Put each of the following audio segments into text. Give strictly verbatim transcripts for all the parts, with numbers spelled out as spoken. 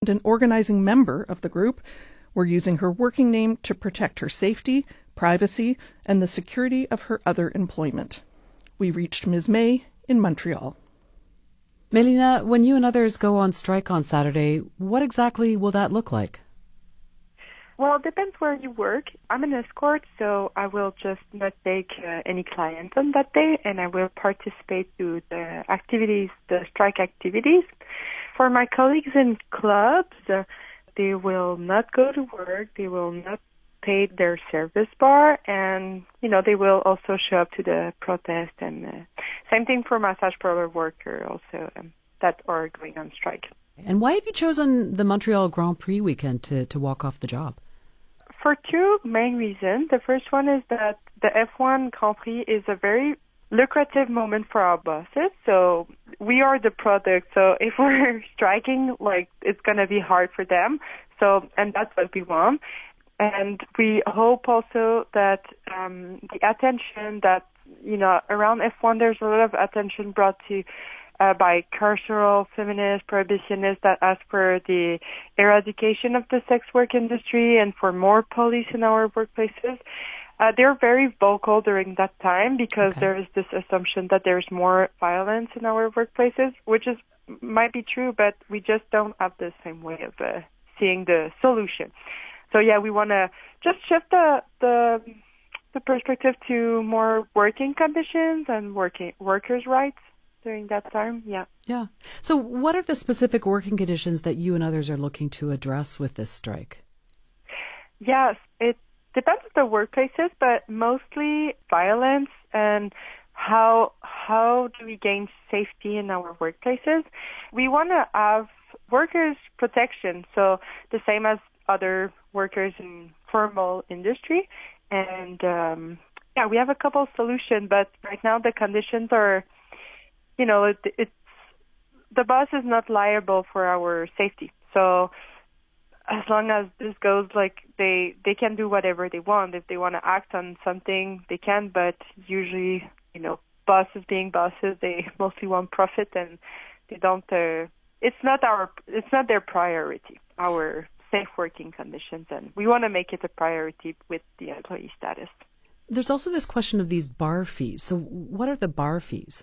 and an organizing member of the group, were using her working name to protect her safety, privacy, and the security of her other employment. We reached Miz May in Montreal. Melina, when you and others go on strike on Saturday, what exactly will that look like? Well, it depends where you work. I'm an escort, so I will just not take uh, any clients on that day, and I will participate to the activities, the strike activities. For my colleagues in clubs, uh, they will not go to work. They will not pay their service bar, and, you know, they will also show up to the protest. And uh, same thing for massage parlor worker also um, that are going on strike. And why have you chosen the Montreal Grand Prix weekend to, to walk off the job? For two main reasons. The first one is that the F one Grand Prix is a very lucrative moment for our bosses. So we are the product. So if we're striking, like, it's going to be hard for them. So, and that's what we want. And we hope also that um, the attention that, you know, around F one, there's a lot of attention brought to Uh, by cultural, feminist, prohibitionists that ask for the eradication of the sex work industry and for more police in our workplaces. Uh, they're very vocal during that time because okay. there is this assumption that there's more violence in our workplaces, which is might be true, but we just don't have the same way of uh, seeing the solution. So yeah, we want to just shift the the the perspective to more working conditions and working workers' rights during that time, yeah. Yeah. So what are the specific working conditions that you and others are looking to address with this strike? Yes, it depends on the workplaces, but mostly violence and how how do we gain safety in our workplaces. We want to have workers' protection, so the same as other workers in formal industry. And um, yeah, we have a couple of solutions, but right now the conditions are, you know, it, it's the boss is not liable for our safety. So as long as this goes, like, they they can do whatever they want. If they want to act on something, they can. But usually, you know, bosses being bosses, they mostly want profit, and they don't. Uh, it's not our. It's not their priority. Our safe working conditions, and we want to make it a priority with the employee status. There's also this question of these bar fees. So what are the bar fees?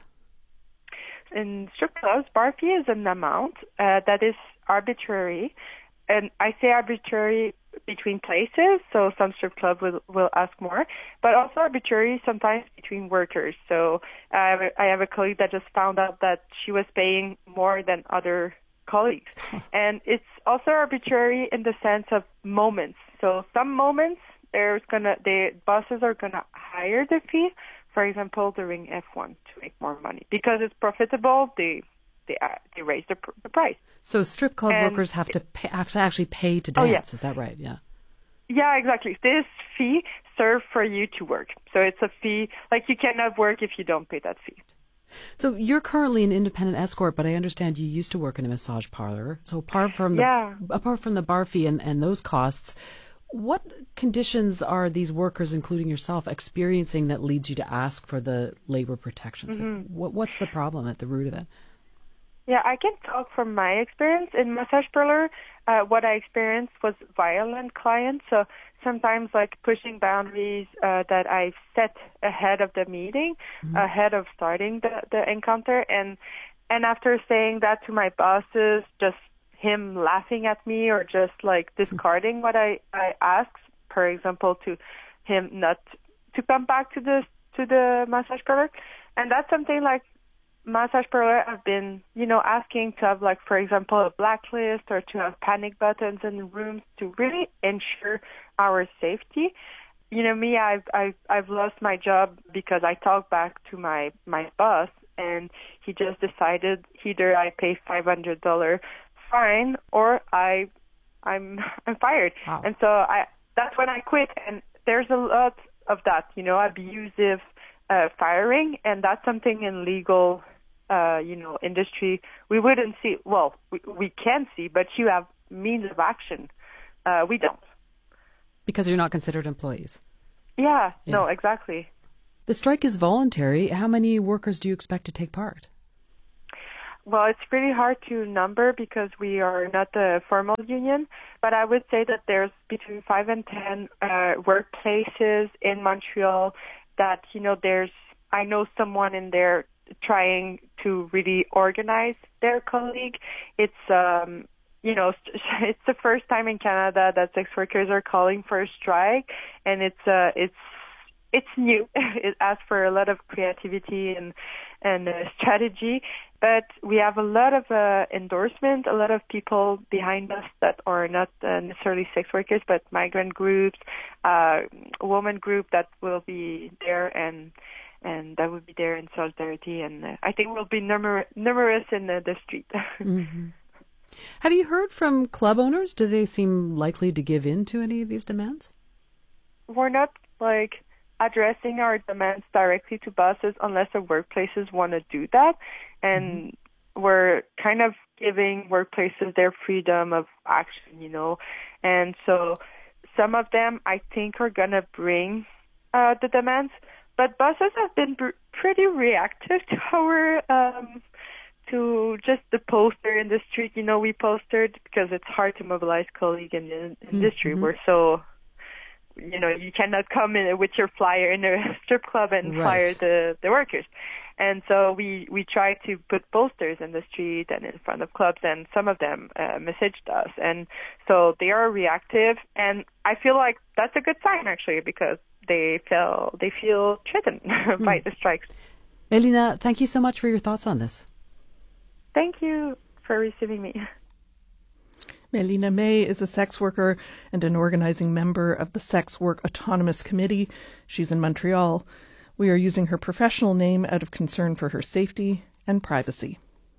In strip clubs, bar fee is an amount uh, that is arbitrary. And I say arbitrary between places, so some strip clubs will, will ask more, but also arbitrary sometimes between workers. So I have, a, I have a colleague that just found out that she was paying more than other colleagues. And it's also arbitrary in the sense of moments. So some moments, there's gonna the bosses are gonna higher the fee. For example, during F one to make more money because it's profitable. They they uh, they raise the, pr- the price. So strip club and workers have to pay, have to actually pay to dance. Oh, yeah. Is that right? Yeah. Yeah, exactly. This fee serves for you to work. So it's a fee, like you cannot work if you don't pay that fee. So you're currently an independent escort, but I understand you used to work in a massage parlor. So apart from the yeah. apart from the bar fee and, and those costs, what conditions are these workers, including yourself, experiencing that leads you to ask for the labor protections? Mm-hmm. Like, what, what's the problem at the root of it? Yeah, I can talk from my experience. In massage parlor, uh, what I experienced was violent clients. So sometimes like pushing boundaries uh, that I set ahead of the meeting, mm-hmm. ahead of starting the, the encounter. And, and after saying that to my bosses, just him laughing at me or just like discarding what I, I asked, for example, to him not to come back to the, to the massage parlor. And that's something like, massage parlor have been, you know, asking to have, like, for example, a blacklist or to have panic buttons in rooms to really ensure our safety. You know, me, I've I've, I've lost my job because I talked back to my, my boss, and he just decided either I pay five hundred dollars fine or I I'm I'm fired. Wow. And so I that's when I quit. And there's a lot of that, you know, abusive uh, firing, and that's something in legal. Uh, you know, industry, we wouldn't see, well, we, we can see, but you have means of action. Uh, we don't. Because you're not considered employees. Yeah, yeah, no, exactly. The strike is voluntary. How many workers do you expect to take part? Well, it's pretty hard to number because we are not a formal union, but I would say that there's between five and ten uh, workplaces in Montreal that, you know, there's, I know someone in there trying to really organize their colleague. It's, um, you know, it's the first time in Canada that sex workers are calling for a strike, and it's, uh, it's, it's new. It asks for a lot of creativity and and uh, strategy, but we have a lot of uh, endorsement, a lot of people behind us that are not uh, necessarily sex workers, but migrant groups, uh, woman group that will be there and and that will be there in solidarity. And uh, I think we'll be numer- numerous in uh, the street. Mm-hmm. Have you heard from club owners? Do they seem likely to give in to any of these demands? We're not like addressing our demands directly to bosses unless the workplaces want to do that. And mm-hmm. we're kind of giving workplaces their freedom of action, you know. And so some of them, I think, are going to bring uh, the demands. But bosses have been pr- pretty reactive to our, um, to just the poster in the street. You know, we postered because it's hard to mobilize colleagues in the industry. Mm-hmm. We're so... You know, you cannot come in with your flyer in a strip club and right. flyer the, the workers. And so we, we try to put posters in the street and in front of clubs, and some of them uh, messaged us. And so they are reactive, and I feel like that's a good sign, actually, because they feel, they feel threatened mm. by the strikes. Elina, thank you so much for your thoughts on this. Thank you for receiving me. Mélina May is a sex worker and an organizing member of the Sex Work Autonomous Committee. She's in Montreal. We are using her professional name out of concern for her safety and privacy.